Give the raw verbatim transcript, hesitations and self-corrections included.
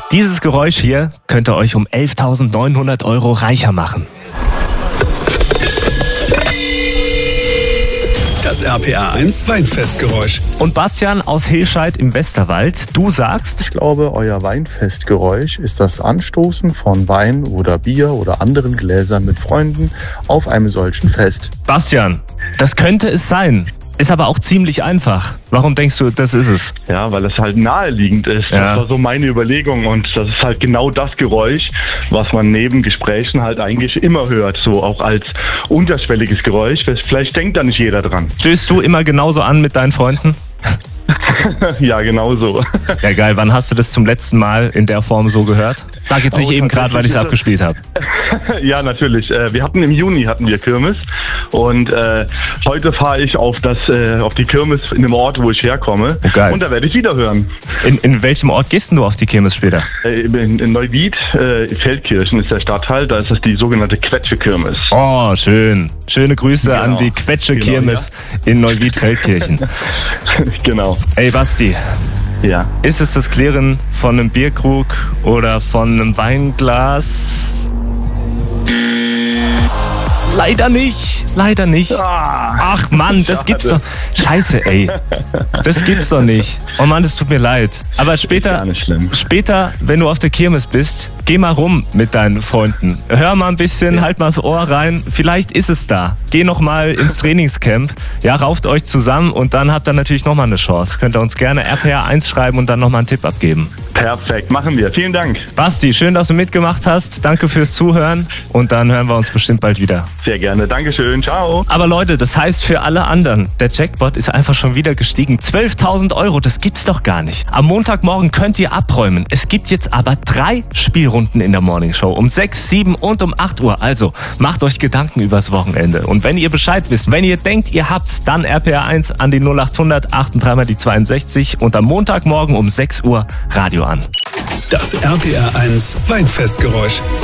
Dieses Geräusch hier könnte euch um elftausendneunhundert Euro reicher machen. Das R P R eins Weinfestgeräusch. Und Bastian aus Hilscheid im Westerwald, du sagst... Ich glaube, euer Weinfestgeräusch ist das Anstoßen von Wein oder Bier oder anderen Gläsern mit Freunden auf einem solchen Fest. Bastian, das könnte es sein. Ist aber auch ziemlich einfach. Warum denkst du, das ist es? Ja, weil es halt naheliegend ist. Ja. Das war so meine Überlegung und das ist halt genau das Geräusch, was man neben Gesprächen halt eigentlich immer hört. So auch als unterschwelliges Geräusch. Vielleicht denkt da nicht jeder dran. Stößt du immer genauso an mit deinen Freunden? Ja, genau so. Ja, geil. Wann hast du das zum letzten Mal in der Form so gehört? Sag jetzt nicht Oh, eben gerade, weil ich es abgespielt habe. Ja, natürlich. Wir hatten im Juni hatten wir Kirmes und äh, heute fahre ich auf das äh, auf die Kirmes in dem Ort, wo ich herkomme. Oh, geil. Und da werde ich wieder hören. In, in welchem Ort gehst denn du auf die Kirmes später? Äh, in, in Neuwied, äh, Feldkirchen ist der Stadtteil. Da ist das die sogenannte Quetsche-Kirmes. Oh, schön. Schöne Grüße Genau. an die Quetsche-Kirmes Genau, ja. in Neuwied-Feldkirchen. Genau. Ey, Basti. Ja. Ist es das Klirren von einem Bierkrug oder von einem Weinglas? Leider nicht, leider nicht. Ach Mann, das gibt's doch. Scheiße, ey. Das gibt's doch nicht. Oh Mann, es tut mir leid. Aber später, Gar nicht schlimm. später, wenn du auf der Kirmes bist, geh mal rum mit deinen Freunden. Hör mal ein bisschen, Ja. halt mal das Ohr rein. Vielleicht ist es da. Geh noch mal ins Trainingscamp. Ja, rauft euch zusammen und dann habt ihr natürlich noch mal eine Chance. Könnt ihr uns gerne R P R eins schreiben und dann noch mal einen Tipp abgeben. Perfekt, machen wir. Vielen Dank. Basti, schön, dass du mitgemacht hast. Danke fürs Zuhören und dann hören wir uns bestimmt bald wieder. Sehr gerne. Dankeschön. Ciao. Aber Leute, das heißt für alle anderen, der Jackpot ist einfach schon wieder gestiegen. zwölftausend Euro, das gibt's doch gar nicht. Am Montagmorgen könnt ihr abräumen. Es gibt jetzt aber drei Spielrunden in der Morningshow. Um sechs, sieben und um acht Uhr. Also macht euch Gedanken übers Wochenende. Und wenn ihr Bescheid wisst, wenn ihr denkt, ihr habt's, dann R P R eins an die null achthundert achtunddreißig mal die zweiundsechzig und am Montagmorgen um sechs Uhr Radio an. Das R P R eins Weinfestgeräusch.